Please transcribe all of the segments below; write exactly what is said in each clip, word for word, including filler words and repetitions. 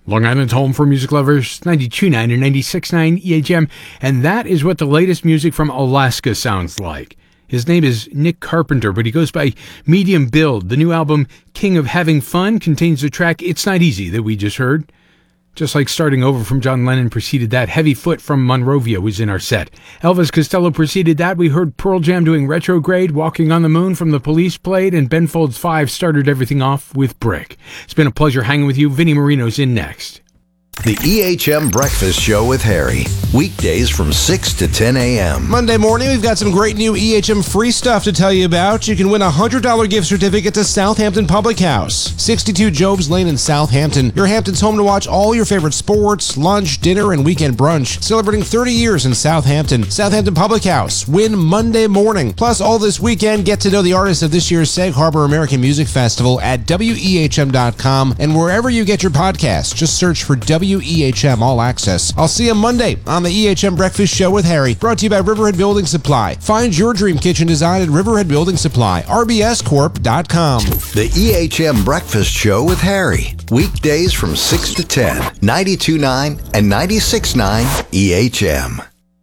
Long Island's home for music lovers, ninety-two point nine and ninety-six point nine E H M, and that is what the latest music from Alaska sounds like. His name is Nick Carpenter, but he goes by Medium Build. The new album, King of Having Fun, contains the track It's Not Easy that we just heard. Just like Starting Over from John Lennon preceded that, Heavy Foot from Monrovia was in our set. Elvis Costello preceded that. We heard Pearl Jam doing Retrograde, Walking on the Moon from The Police played, and Ben Folds five started everything off with Brick. It's been a pleasure hanging with you. Vinnie Marino's in next. The E H M Breakfast Show with Harry. Weekdays from six to ten a.m. Monday morning, we've got some great new E H M free stuff to tell you about. You can win a one hundred dollars gift certificate to Southampton Public House, sixty-two Jobs Lane in Southampton. Your Hampton's home to watch all your favorite sports, lunch, dinner, and weekend brunch. Celebrating thirty years in Southampton. Southampton Public House. Win Monday morning. Plus, all this weekend, get to know the artists of this year's Sag Harbor American Music Festival at W E H M dot com. And wherever you get your podcasts, just search for W E H M All Access. I'll see you Monday on the E H M Breakfast Show with Harry, brought to you by Riverhead Building Supply. Find your dream kitchen design at Riverhead Building Supply, R B S corp dot com. The E H M Breakfast Show with Harry. Weekdays from six to ten, ninety-two point nine and ninety-six point nine E H M.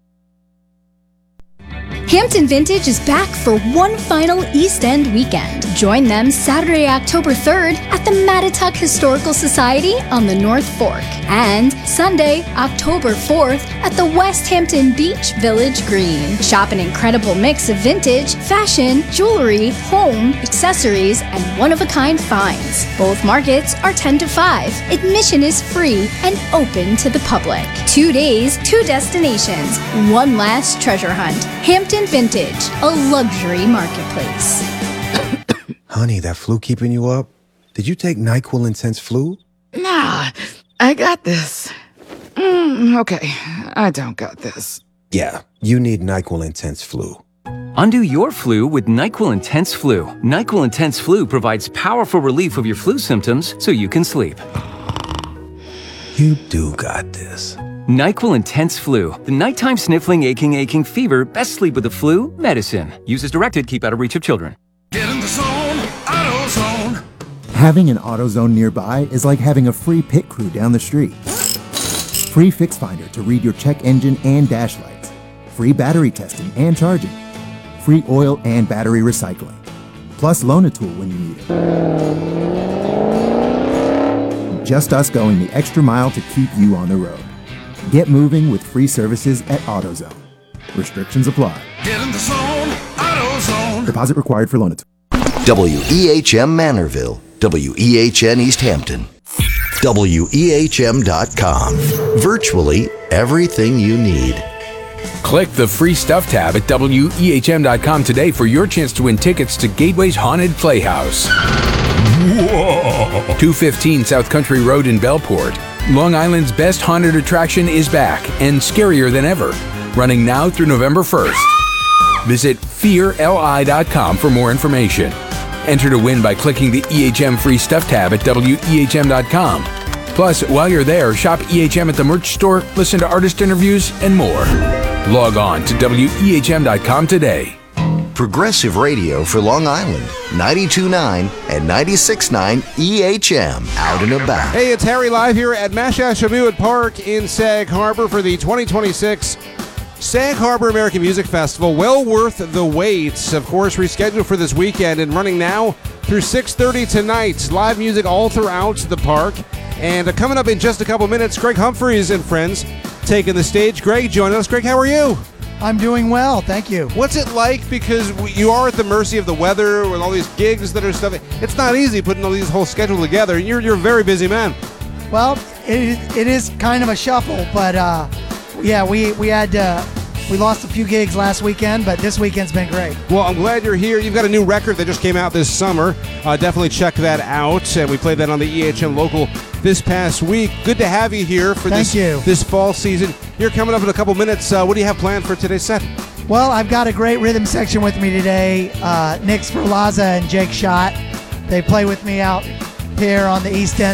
Hampton Vintage is back for one final East End weekend. Join them Saturday, October third at the Mattituck Historical Society on the North Fork and Sunday, October fourth at the West Hampton Beach Village Green. Shop an incredible mix of vintage, fashion, jewelry, home, accessories, and one-of-a-kind finds. Both markets are ten to five. Admission is free and open to the public. Two days, two destinations, one last treasure hunt. Hampton Vintage, a luxury marketplace. Honey, that flu keeping you up? Did you take NyQuil Intense Flu? Nah, I got this. Mm, okay, I don't got this. Yeah, you need NyQuil Intense Flu. Undo your flu with NyQuil Intense Flu. NyQuil Intense Flu provides powerful relief of your flu symptoms so you can sleep. You do got this. NyQuil Intense Flu. The nighttime sniffling, aching, aching fever. Best sleep with the flu medicine. Use as directed. Keep out of reach of children. Get in the zone, AutoZone. Having an AutoZone nearby is like having a free pit crew down the street. Free Fix Finder to read your check engine and dash lights. Free battery testing and charging. Free oil and battery recycling. Plus loan a tool when you need it. Just us going the extra mile to keep you on the road. Get moving with free services at AutoZone. Restrictions apply. Get in the zone, AutoZone. Deposit required for loan a tool. W E H M Manorville, W E H N East Hampton, W E H M dot com. Virtually everything you need. Click the free stuff tab at W E H M dot com today for your chance to win tickets to Gateway's Haunted Playhouse. Whoa. two fifteen South Country Road in Bellport. Long Island's best haunted attraction is back and scarier than ever. Running now through November first. Visit fear L I dot com for more information. Enter to win by clicking the E H M free stuff tab at W E H M dot com. Plus, while you're there, shop E H M at the merch store, listen to artist interviews, and more. Log on to W E H M dot com today. Progressive radio for Long Island, ninety-two point nine and ninety-six point nine E H M, out and about. Hey, it's Harry live here at Mashashamuet Park in Sag Harbor for the twenty twenty-six Sag Harbor American Music Festival. Well worth the wait. Of course, rescheduled for this weekend and running now through six thirty tonight. Live music all throughout the park. And uh, coming up in just a couple minutes, Greg Humphreys and friends taking the stage. Greg, join us. Greg, how are you? I'm doing well, thank you. What's it like? Because you are at the mercy of the weather with all these gigs that are stuff. It's not easy putting all these whole schedule together. You're you're a very busy man. Well, it it is kind of a shuffle, but uh, yeah, we we had uh, we lost a few gigs last weekend, but this weekend's been great. Well, I'm glad you're here. You've got a new record that just came out this summer. Uh, definitely check that out, and we played that on the E H M local this past week. Good to have you here for Thank this you. this fall season. You're coming up in a couple minutes. Uh, what do you have planned for today's set? Well, I've got a great rhythm section with me today. Uh, Nick Sperlaza and Jake Schott. They play with me out here on the East End